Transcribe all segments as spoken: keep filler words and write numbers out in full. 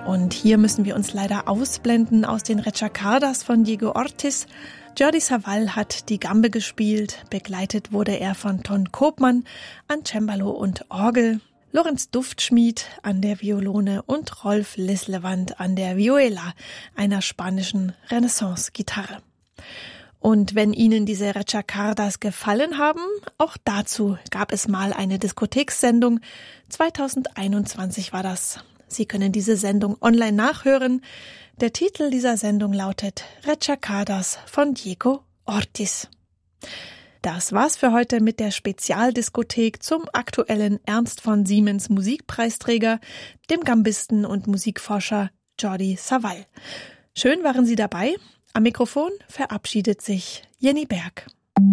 Und hier müssen wir uns leider ausblenden aus den Rechacardas von Diego Ortiz. Jordi Savall hat die Gambe gespielt, begleitet wurde er von Ton Koopman an Cembalo und Orgel, Lorenz Duftschmied an der Violone und Rolf Lislewand an der Vihuela, einer spanischen Renaissance-Gitarre. Und wenn Ihnen diese Rechacardas gefallen haben, auch dazu gab es mal eine Diskothekssendung. zweitausendeinundzwanzig war das. Sie können diese Sendung online nachhören. Der Titel dieser Sendung lautet Rechacardas von Diego Ortiz. Das war's für heute mit der Spezialdiskothek zum aktuellen Ernst von Siemens Musikpreisträger, dem Gambisten und Musikforscher Jordi Savall. Schön waren Sie dabei. Am Mikrofon verabschiedet sich Jenny Berg.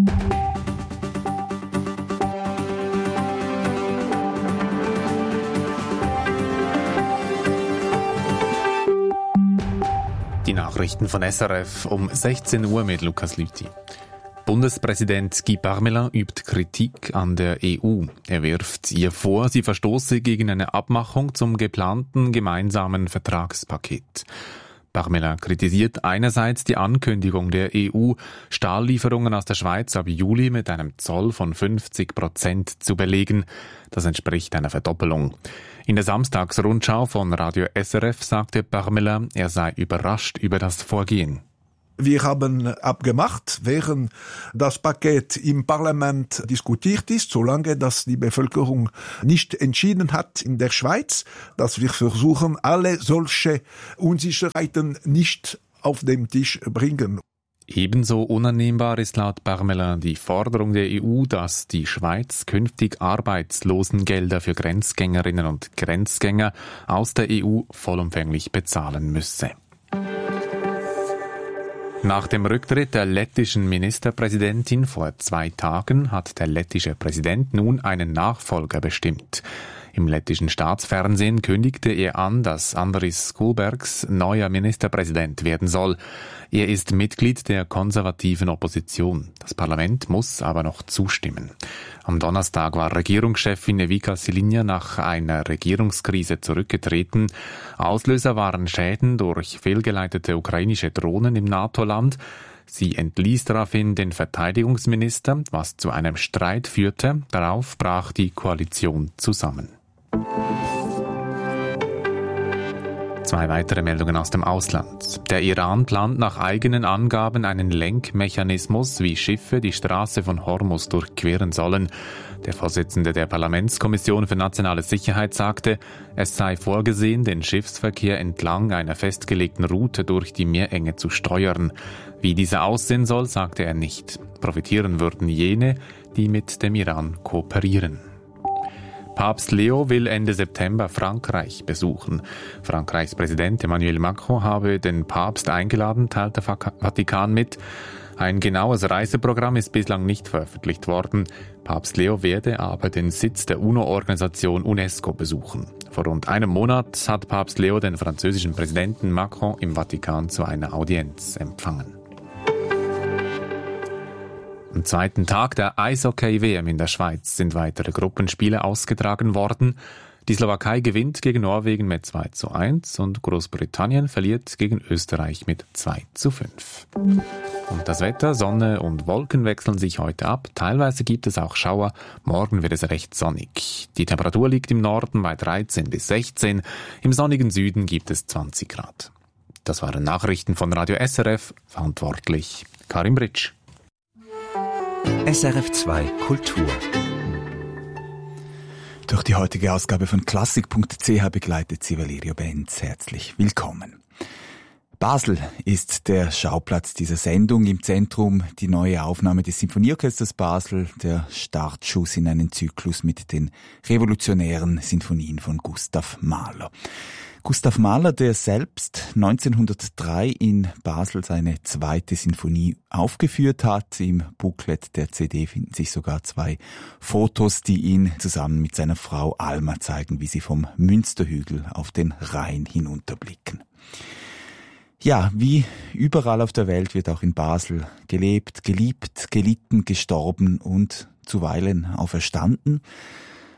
Die Nachrichten von S R F um sechzehn Uhr mit Lukas Lüthi. Bundespräsident Guy Parmelin übt Kritik an der E U. Er wirft ihr vor, sie verstoße gegen eine Abmachung zum geplanten gemeinsamen Vertragspaket. Parmelin kritisiert einerseits die Ankündigung der E U, Stahllieferungen aus der Schweiz ab Juli mit einem Zoll von fünfzig Prozent zu belegen. Das entspricht einer Verdoppelung. In der Samstagsrundschau von Radio S R F sagte Parmelin, er sei überrascht über das Vorgehen. Wir haben abgemacht, während das Paket im Parlament diskutiert ist, solange das die Bevölkerung nicht entschieden hat in der Schweiz, dass wir versuchen, alle solche Unsicherheiten nicht auf den Tisch bringen. Ebenso unannehmbar ist laut Parmelin die Forderung der E U, dass die Schweiz künftig Arbeitslosengelder für Grenzgängerinnen und Grenzgänger aus der E U vollumfänglich bezahlen müsse. Nach dem Rücktritt der lettischen Ministerpräsidentin vor zwei Tagen hat der lettische Präsident nun einen Nachfolger bestimmt. Im lettischen Staatsfernsehen kündigte er an, dass Andris Kulbergs neuer Ministerpräsident werden soll. Er ist Mitglied der konservativen Opposition. Das Parlament muss aber noch zustimmen. Am Donnerstag war Regierungschefin Evika Silinja nach einer Regierungskrise zurückgetreten. Auslöser waren Schäden durch fehlgeleitete ukrainische Drohnen im NATO-Land. Sie entließ daraufhin den Verteidigungsminister, was zu einem Streit führte. Darauf brach die Koalition zusammen. Zwei weitere Meldungen aus dem Ausland. Der Iran plant nach eigenen Angaben einen Lenkmechanismus, wie Schiffe die Straße von Hormuz durchqueren sollen. Der Vorsitzende der Parlamentskommission für nationale Sicherheit sagte, es sei vorgesehen, den Schiffsverkehr entlang einer festgelegten Route durch die Meerenge zu steuern. Wie diese aussehen soll, sagte er nicht. Profitieren würden jene, die mit dem Iran kooperieren. Papst Leo will Ende September Frankreich besuchen. Frankreichs Präsident Emmanuel Macron habe den Papst eingeladen, teilt der Vatikan mit. Ein genaues Reiseprogramm ist bislang nicht veröffentlicht worden. Papst Leo werde aber den Sitz der UNO-Organisation UNESCO besuchen. Vor rund einem Monat hat Papst Leo den französischen Präsidenten Macron im Vatikan zu einer Audienz empfangen. Am zweiten Tag der Eishockey-W M in der Schweiz sind weitere Gruppenspiele ausgetragen worden. Die Slowakei gewinnt gegen Norwegen mit zwei zu eins und Großbritannien verliert gegen Österreich mit zwei zu fünf. Und das Wetter, Sonne und Wolken wechseln sich heute ab. Teilweise gibt es auch Schauer. Morgen wird es recht sonnig. Die Temperatur liegt im Norden bei dreizehn bis sechzehn. Im sonnigen Süden gibt es zwanzig Grad. Das waren Nachrichten von Radio S R F. Verantwortlich Karim Britsch. S R F zwei Kultur. Durch die heutige Ausgabe von Klassik punkt c h begleitet sie Valerio Benz. Herzlich willkommen. Basel ist der Schauplatz dieser Sendung. Im Zentrum die neue Aufnahme des Sinfonieorchesters Basel, der Startschuss in einen Zyklus mit den revolutionären Sinfonien von Gustav Mahler. Gustav Mahler, der selbst neunzehnhundertdrei in Basel seine zweite Sinfonie aufgeführt hat. Im Booklet der C D finden sich sogar zwei Fotos, die ihn zusammen mit seiner Frau Alma zeigen, wie sie vom Münsterhügel auf den Rhein hinunterblicken. Ja, wie überall auf der Welt wird auch in Basel gelebt, geliebt, gelitten, gestorben und zuweilen auferstanden.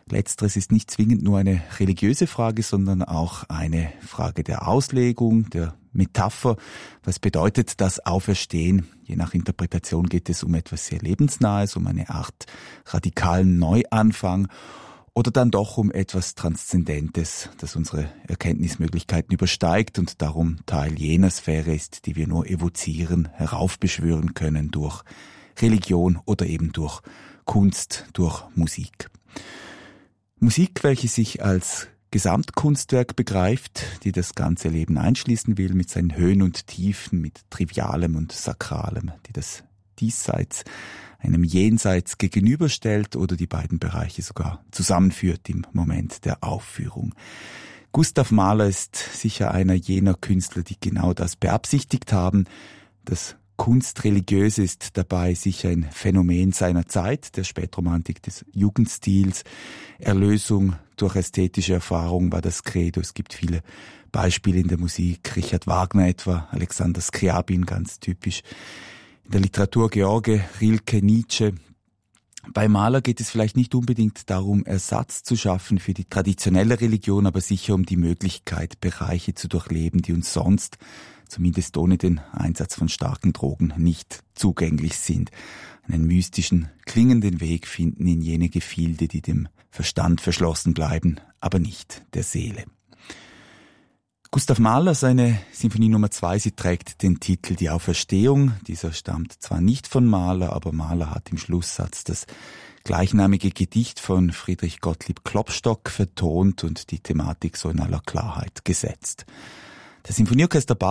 Letzteres ist nicht zwingend nur eine religiöse Frage, sondern auch eine Frage der Auslegung, der Metapher. Was bedeutet das Auferstehen? Je nach Interpretation geht es um etwas sehr Lebensnahes, um eine Art radikalen Neuanfang oder dann doch um etwas Transzendentes, das unsere Erkenntnismöglichkeiten übersteigt und darum Teil jener Sphäre ist, die wir nur evozieren, heraufbeschwören können durch Religion oder eben durch Kunst, durch Musik. Musik, welche sich als Gesamtkunstwerk begreift, die das ganze Leben einschließen will, mit seinen Höhen und Tiefen, mit Trivialem und Sakralem, die das Diesseits einem Jenseits gegenüberstellt oder die beiden Bereiche sogar zusammenführt im Moment der Aufführung. Gustav Mahler ist sicher einer jener Künstler, die genau das beabsichtigt haben. Das Kunstreligiöse ist dabei sicher ein Phänomen seiner Zeit, der Spätromantik des Jugendstils. Erlösung durch ästhetische Erfahrung war das Credo. Es gibt viele Beispiele in der Musik, Richard Wagner etwa, Alexander Skriabin ganz typisch. In der Literatur George, Rilke, Nietzsche. Bei Mahler geht es vielleicht nicht unbedingt darum, Ersatz zu schaffen für die traditionelle Religion, aber sicher um die Möglichkeit, Bereiche zu durchleben, die uns sonst, zumindest ohne den Einsatz von starken Drogen, nicht zugänglich sind. Einen mystischen, klingenden Weg finden in jene Gefilde, die dem Verstand verschlossen bleiben, aber nicht der Seele. Gustav Mahler, seine Sinfonie Nummer zwei, sie trägt den Titel Die Auferstehung. Dieser stammt zwar nicht von Mahler, aber Mahler hat im Schlusssatz das gleichnamige Gedicht von Friedrich Gottlieb Klopstock vertont und die Thematik so in aller Klarheit gesetzt. Das Sinfonieorchester Basel